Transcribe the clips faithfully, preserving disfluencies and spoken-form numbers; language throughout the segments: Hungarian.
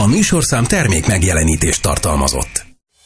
A műsorszám termék megjelenítést tartalmazott.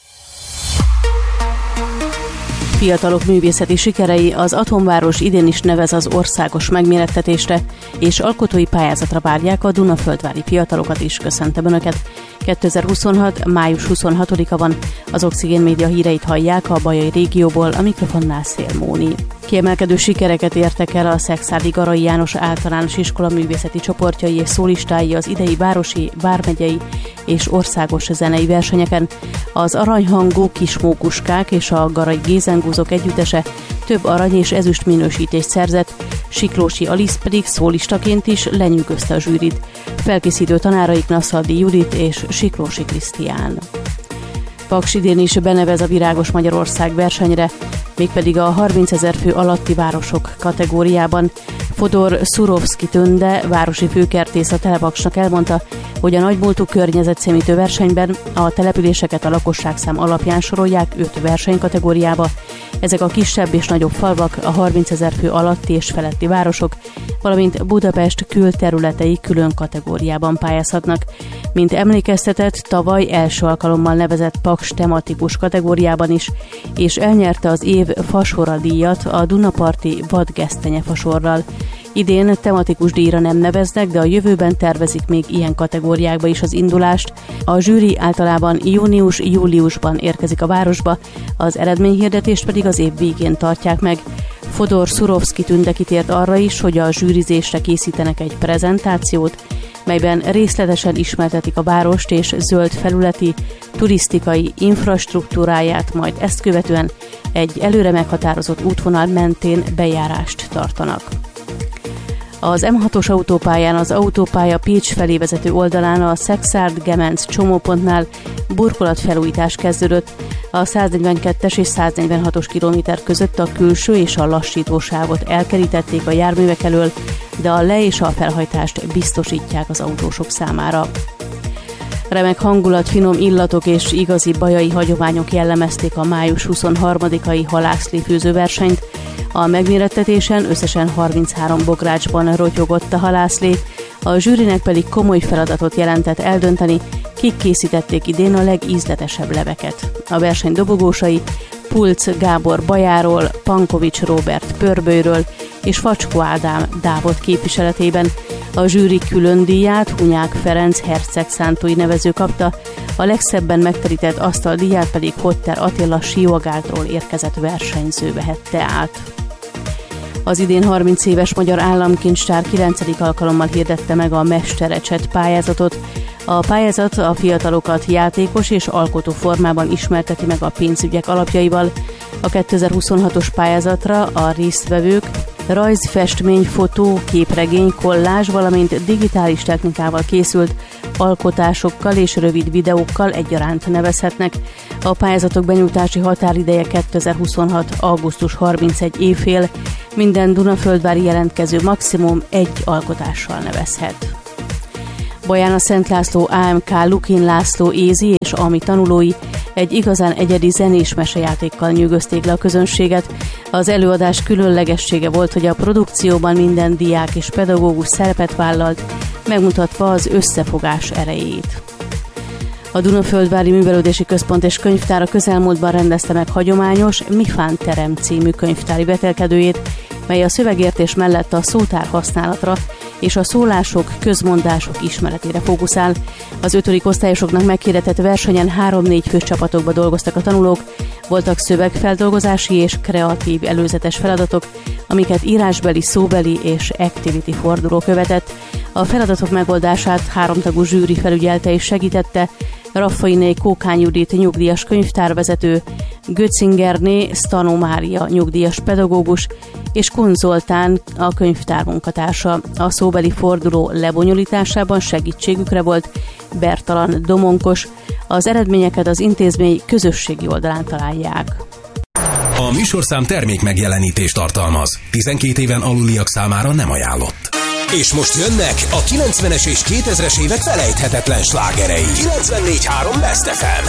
Fiatalok művészeti sikerei. Az Atomváros idén is nevez az országos megmérettetésre, és alkotói pályázatra várják a Dunaföldvári fiatalokat is. Köszöntöm Önöket! kétezer-huszonhat. május huszonhatodika van. Az Oxigén Média híreit hallják a bajai régióból, a mikrofonnál Szél Móni. Kiemelkedő sikereket értek el a Szekszárdi Garai János Általános Iskola művészeti csoportjai és szólistái az idei városi, vármegyei és országos zenei versenyeken. Az aranyhangú Kismókuskák és a Garai Gézengúzok együttese több arany és ezüst minősítést szerzett, Siklósi Alisz pedig szólistaként is lenyűgözte a zsűrit. Felkészítő tanáraik Nasszaldi Judit és Siklósi Krisztián. Paks idén is benevez a Virágos Magyarország versenyre, mégpedig a harmincezer fő alatti városok kategóriában. Fodor Szurovszki Tönde, városi főkertész a Telepaksnak elmondta, hogy a nagymúltú környezetszemítő versenyben a településeket a lakosságszám alapján sorolják öt versenykategóriába. Ezek a kisebb és nagyobb falvak, a harmincezer fő alatti és feletti városok, valamint Budapest külterületei külön kategóriában pályázhatnak. Mint emlékeztetett, tavaly első alkalommal nevezett Paks tematikus kategóriában is, és elnyerte az év fasorra díjat a Dunaparti vadgesztenye fasorral. Idén tematikus díjra nem neveznek, de a jövőben tervezik még ilyen kategóriákba is az indulást. A zsűri általában június-júliusban érkezik a városba, az eredményhirdetést pedig az év végén tartják meg. Fodor Szurovszki Tünde kitért arra is, hogy a zsűrizésre készítenek egy prezentációt, melyben részletesen ismertetik a várost és zöld felületi, turisztikai infrastruktúráját, majd ezt követően egy előre meghatározott útvonal mentén bejárást tartanak. Az em hatos autópályán az autópálya Pécs felé vezető oldalán a Szekszárd-Gemenc csomópontnál burkolatfelújítás kezdődött. A száznegyvenkettes és száznegyvenhatos kilométer között a külső és a lassítósávot elkerítették a járművek elől, de a le- és a felhajtást biztosítják az autósok számára. Remek hangulat, finom illatok és igazi bajai hagyományok jellemezték a május huszonharmadikai halászlé-főző versenyt. A megmérettetésen összesen harminchárom bográcsban rotyogott a halászlé, a zsűrinek pedig komoly feladatot jelentett eldönteni, kik készítették idén a legízletesebb leveket. A verseny dobogósai Pulc Gábor Bajáról, Pankovics Róbert Pörbölyről és Facskó Ádám Dávod képviseletében. A zsűri külön díját Hunyák Ferenc herceg szántói nevező kapta, a legszebben megterített asztaldíját pedig Hotter Attila Siógátról érkezett versenyző vehette át. Az idén harminc éves magyar államkincstár kilencedik alkalommal hirdette meg a Mesterecset pályázatot. A pályázat a fiatalokat játékos és alkotó formában ismerteti meg a pénzügyek alapjaival. A kétezer-huszonhatos pályázatra a résztvevők rajz, festmény, fotó, képregény, kollázs, valamint digitális technikával készült alkotásokkal és rövid videókkal egyaránt nevezhetnek. A pályázatok benyújtási határideje kétezer-huszonhat. augusztus harmincegyedike éjfél. Minden dunaföldvári jelentkező maximum egy alkotással nevezhet. Baján a Szent László á em ká Lukin László Ézi és Ami tanulói egy igazán egyedi zenés mesejátékkal nyűgözték le a közönséget. Az előadás különlegessége volt, hogy a produkcióban minden diák és pedagógus szerepet vállalt, megmutatva az összefogás erejét. A Dunaföldvári Művelődési Központ és Könyvtár a közelmúltban rendezte meg hagyományos Mifán Terem című könyvtári vetélkedőjét, mely a szövegértés mellett a szótár használatra és a szólások, közmondások ismeretére fókuszál. Az ötödik osztályosoknak meghirdetett versenyen három-négy fős csapatokba dolgoztak a tanulók, voltak szövegfeldolgozási és kreatív előzetes feladatok, amiket írásbeli, szóbeli és activity forduló követett. A feladatok megoldását háromtagú zsűri felügyelte és segítette, Raffainé Kókány Judit nyugdíjas könyvtárvezető, Götzingerné Sztanó Mária nyugdíjas pedagógus és Kun Zoltán a könyvtár munkatársa. A szóbeli forduló lebonyolításában segítségükre volt Bertalan Domonkos. Az eredményeket az intézmény közösségi oldalán találják. A műsorszám termék megjelenítést tartalmaz. tizenkét éven aluliak számára nem ajánlott. És most jönnek a kilencvenes és kétezres évek felejthetetlen slágerei. kilencvennégy három Best ef em.